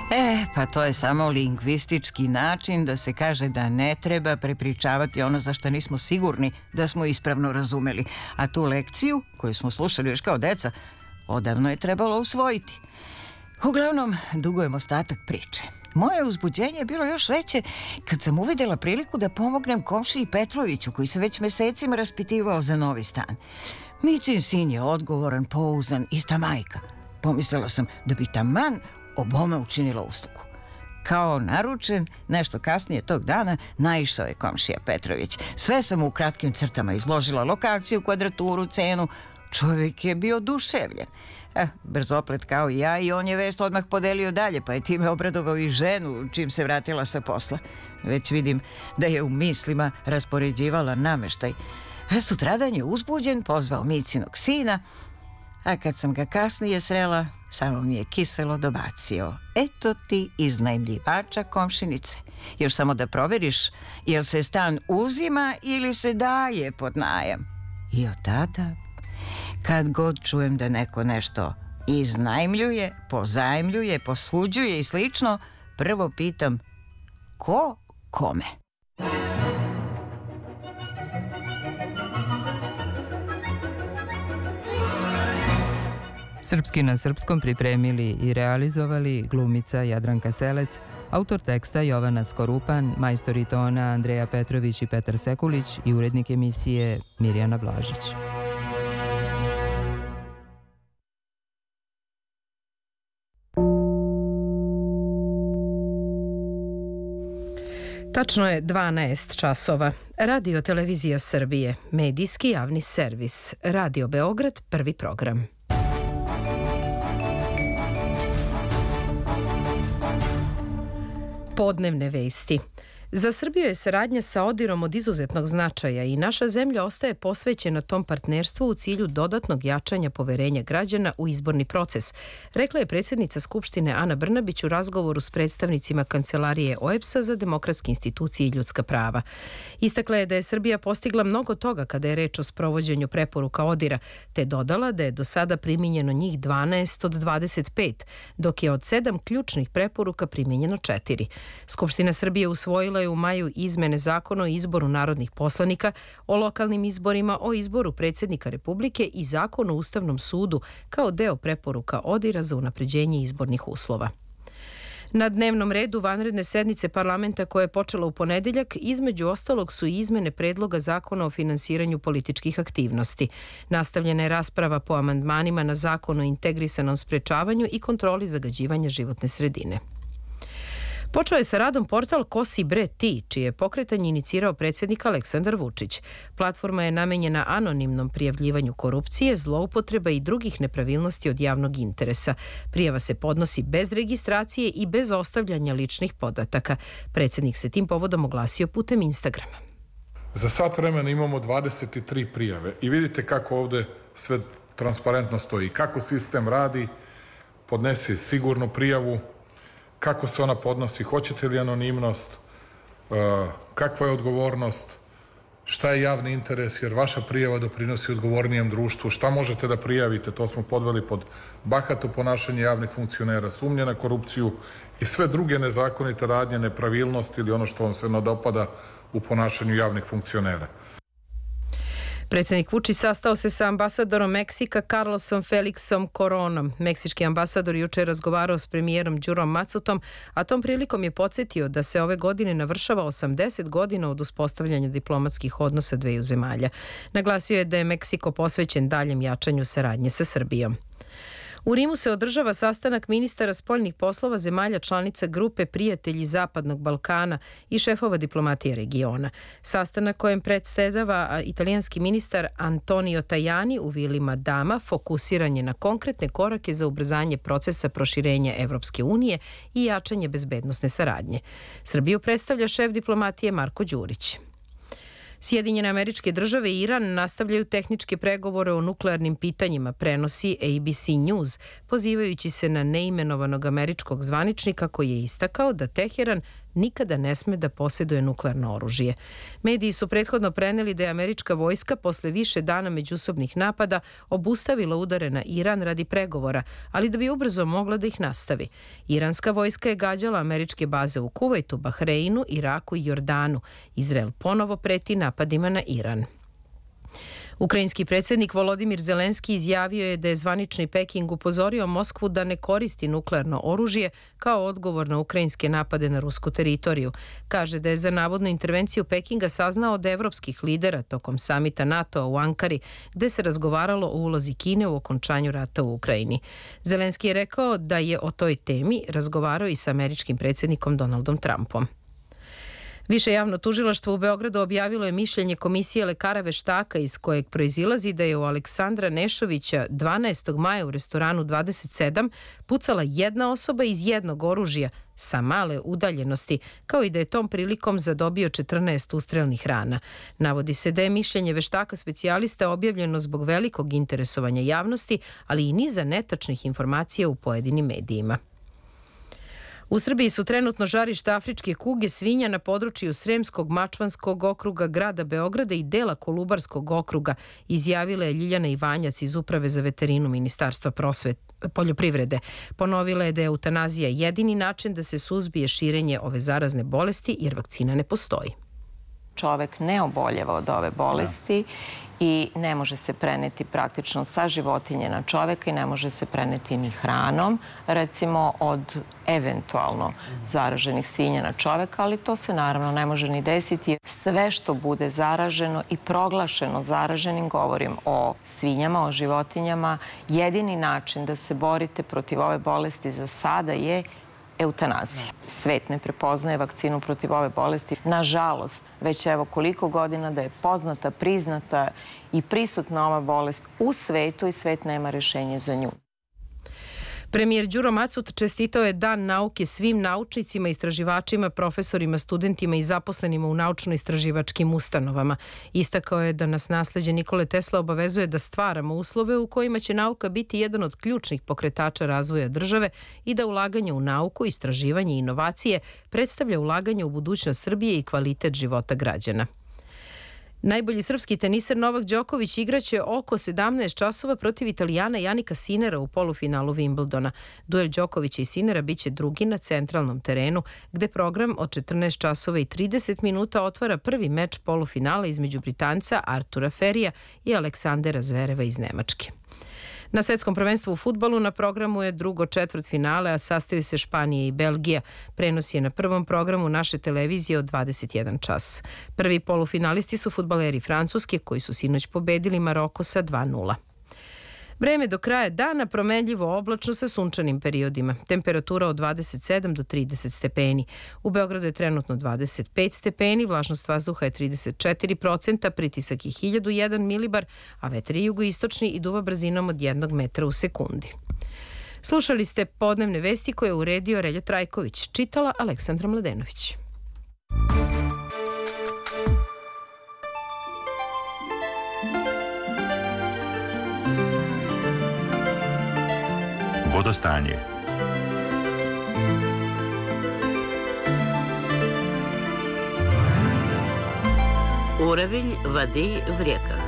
Pa to je samo lingvistički način da se kaže da ne treba prepričavati ono za što nismo sigurni da smo ispravno razumeli. A tu lekciju, koju smo slušali još kao deca, odavno je trebalo usvojiti. Uglavnom, dugujem ostatak priče. Moje uzbuđenje je bilo još veće kad sam uvidjela priliku da pomognem komšiji Petroviću, koji se već mesecima raspitivao za novi stan. Micin sin je odgovoran, pouzdan, ista majka. Pomislila sam da bi taman obome učinila uslugu. Kao naručen, nešto kasnije tog dana, naišao je komšija Petrović. Sve sam mu u kratkim crtama izložila, lokaciju, kvadraturu, cenu. Čovjek je bio oduševljen. Brzoplet kao i ja, i on je vest odmah podelio dalje, pa je time obradovao i ženu čim se vratila sa posla. Već vidim da je u mislima raspoređivala nameštaj. Sutradan je uzbuđen, pozvao Micinog sina, a kad sam ga kasnije srela, samo mi je kiselo dobacio: eto ti iznajmljivača komšinice. Još samo da proveriš jel se stan uzima ili se daje pod najam. I od tada, kad god čujem da neko nešto iznajmljuje, pozajmljuje, posuđuje i slično, prvo pitam: ko kome? Srpski na srpskom pripremili i realizovali glumica Jadranka Selec, autor teksta Jovana Skorupan, majstori tona Andreja Petrović i Petar Sekulić i urednik emisije Mirjana Blažić. Tačno je 12 časova. Radio Televizija Srbije, medijski javni servis. Radio Beograd, prvi program. Podnevne vesti. Za Srbiju je saradnja sa ODIR-om od izuzetnog značaja i naša zemlja ostaje posvećena tom partnerstvu u cilju dodatnog jačanja poverenja građana u izborni proces, rekla je predsjednica Skupštine Ana Brnabić u razgovoru s predstavnicima Kancelarije OEBS-a za demokratske institucije i ljudska prava. Istakla je da je Srbija postigla mnogo toga kada je reč o sprovođenju preporuka ODIR-a, te dodala da je do sada primijenjeno njih 12 od 25, dok je od 7 ključnih preporuka primijenjeno 4. Skupština Srbije usvojila je u maju izmene zakona o izboru narodnih poslanika, o lokalnim izborima, o izboru predsjednika Republike i zakon o Ustavnom sudu kao deo preporuka ODIR-a za unapređenje izbornih uslova. Na dnevnom redu vanredne sednice parlamenta koja je počela u ponedeljak, između ostalog su i izmene predloga zakona o finansiranju političkih aktivnosti. Nastavljena je rasprava po amandmanima na zakon o integrisanom sprečavanju i kontroli zagađivanja životne sredine. Počeo je sa radom portal Ko si bre ti, čije je pokretanje inicirao predsjednik Aleksandar Vučić. Platforma je namenjena anonimnom prijavljivanju korupcije, zloupotreba i drugih nepravilnosti od javnog interesa. Prijava se podnosi bez registracije i bez ostavljanja ličnih podataka. Predsjednik se tim povodom oglasio putem Instagrama. Za sat vremena imamo 23 prijave i vidite kako ovde sve transparentno stoji. Kako sistem radi, podnesi sigurnu prijavu, kako se ona podnosi, hoćete li anonimnost, kakva je odgovornost, šta je javni interes, jer vaša prijava doprinosi odgovornijem društvu, šta možete da prijavite, to smo podveli pod bahato ponašanje javnih funkcionera, sumnje na korupciju i sve druge nezakonite radnje, nepravilnosti ili ono što vam se ne dopada u ponašanju javnih funkcionera. Predsjednik Vučić sastao se sa ambasadorom Meksika Carlosom Felixom Coronom. Meksički ambasador juče je razgovarao s premijerom Đurom Macutom, a tom prilikom je podsjetio da se ove godine navršava 80 godina od uspostavljanja diplomatskih odnosa dveju zemalja. Naglasio je da je Meksiko posvećen daljem jačanju saradnje sa Srbijom. U Rimu se održava sastanak ministara spoljnih poslova zemalja članica grupe Prijatelji Zapadnog Balkana i šefova diplomatije regiona. Sastanak kojem predsedava italijanski ministar Antonio Tajani u vili Madama fokusiran je na konkretne korake za ubrzanje procesa proširenja Evropske unije i jačanje bezbednosne saradnje. Srbiju predstavlja šef diplomatije Marko Đurić. Sjedinjene Američke Države i Iran nastavljaju tehničke pregovore o nuklearnim pitanjima, prenosi ABC News, pozivajući se na neimenovanog američkog zvaničnika koji je istakao da Teheran nikada ne sme da posjeduje nuklearno oružje. Mediji su prethodno preneli da je američka vojska posle više dana međusobnih napada obustavila udare na Iran radi pregovora, ali da bi ubrzo mogla da ih nastavi. Iranska vojska je gađala američke baze u Kuvajtu, Bahreinu, Iraku i Jordanu. Izrael ponovo preti napadima na Iran. Ukrajinski predsjednik Volodimir Zelenski izjavio je da je zvanični Peking upozorio Moskvu da ne koristi nuklearno oružje kao odgovor na ukrajinske napade na rusku teritoriju. Kaže da je za navodnu intervenciju Pekinga saznao od evropskih lidera tokom samita NATO-a u Ankari, gde se razgovaralo o ulozi Kine u okončanju rata u Ukrajini. Zelenski je rekao da je o toj temi razgovarao i sa američkim predsjednikom Donaldom Trumpom. Više javno tužilaštvo u Beogradu objavilo je mišljenje Komisije lekara veštaka iz kojeg proizilazi da je u Aleksandra Nešovića 12. maja u restoranu 27 pucala jedna osoba iz jednog oružja sa male udaljenosti, kao i da je tom prilikom zadobio 14 ustrelnih rana. Navodi se da je mišljenje veštaka specijalista objavljeno zbog velikog interesovanja javnosti, ali i niza netačnih informacija u pojedinim medijima. U Srbiji su trenutno žarišta afričke kuge svinja na području Sremskog, Mačvanskog okruga, grada Beograda i dela Kolubarskog okruga, izjavila je Ljiljana Ivanjac iz Uprave za veterinu Ministarstva poljoprivrede. Ponovila je da je eutanazija jedini način da se suzbije širenje ove zarazne bolesti jer vakcina ne postoji. Čovek ne oboljeva od ove bolesti i ne može se preneti praktično sa životinje na čoveka i ne može se preneti ni hranom, recimo od eventualno zaraženih svinja na čoveka, ali to se naravno ne može ni desiti. Sve što bude zaraženo i proglašeno zaraženim, govorim o svinjama, o životinjama, jedini način da se borite protiv ove bolesti za sada je eutanazija. Svet ne prepoznaje vakcinu protiv ove bolesti. Nažalost, već evo koliko godina da je poznata, priznata i prisutna ova bolest u svetu i svet nema rješenje za nju. Premijer Đuro Macut čestitao je Dan nauke svim naučnicima, istraživačima, profesorima, studentima i zaposlenima u naučno-istraživačkim ustanovama. Istakao je da nas nasleđe Nikole Tesla obavezuje da stvaramo uslove u kojima će nauka biti jedan od ključnih pokretača razvoja države i da ulaganje u nauku, istraživanje i inovacije predstavlja ulaganje u budućnost Srbije i kvalitet života građana. Najbolji srpski teniser Novak Đoković igraće oko 17 časova protiv Italijana Janika Sinera u polufinalu Wimbledona. Duel Đokovića i Sinera biće drugi na centralnom terenu, gde program od 14 časova i 30 minuta otvara prvi meč polufinala između Britanca Artura Ferija i Aleksandera Zvereva iz Nemačke. Na svetskom prvenstvu u fudbalu na programu je drugo četvrtfinale, a sastaju se Španija i Belgija. Prenos je na prvom programu naše televizije od 21 čas. Prvi polufinalisti su fudbaleri Francuske, koji su sinoć pobedili Maroko sa 2:0. Vreme do kraja dana promenljivo oblačno sa sunčanim periodima. Temperatura od 27 do 30 stepeni. U Beogradu je trenutno 25 stepeni, vlažnost vazduha je 34%, pritisak je 1001 milibar, a vetar je jugoistočni i duva brzinom od 1 metra u sekundi. Slušali ste podnevne vesti koje je uredio Relja Trajković. Čitala Aleksandra Mladenović. Vodostanje. Uravilj vadi v rijekah.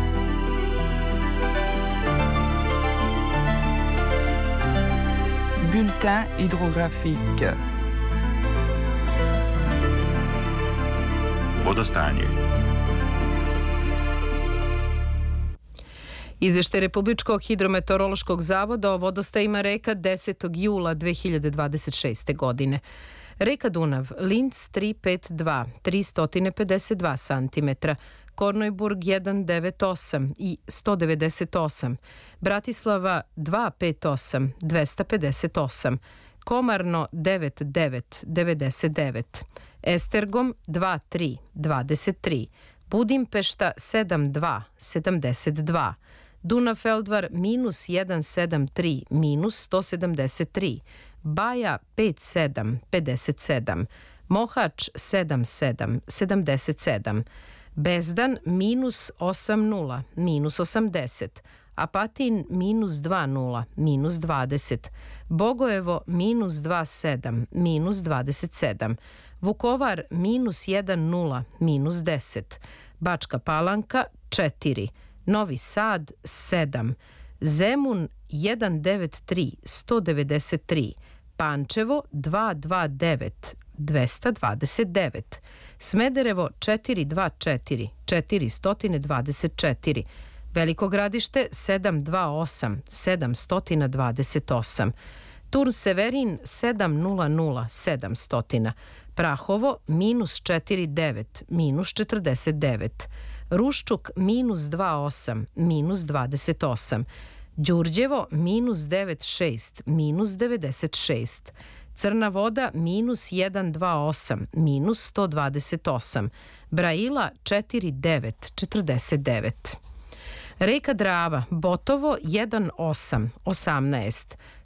Bulletin hydrographique. Vodostanje. Izveštaj Republičkog hidrometeorološkog zavoda o vodostajima reka 10. jula 2026. godine. Reka Dunav, Linz 352, 352 cm, Kornojburg 198 i 198, Bratislava 258, 258, Komarno 99, 99, Estergom 23, 23, Budimpešta 72, 72, Dunafeldvar minus 173, minus 173, Baja 57, 57, Mohač 77, 77, Bezdan minus 80, minus 80, Apatin minus 2,0, minus 20, Bogojevo minus 2,7, minus 27, Vukovar minus 1,0, minus 10, Bačka Palanka 4, Novi Sad 7, Zemun 193, 193, Pančevo 229, 229, Smederevo 424, 424, Veliko Gradište 728, 728, Turn Severin 700, 700, Prahovo minus 49, minus 49, Ruščuk minus 28, minus 28, Đurđevo minus 96, minus 96, Crna Voda minus 128, minus 128, Braila 49, 49. Reka Drava, Botovo 1,8, 18,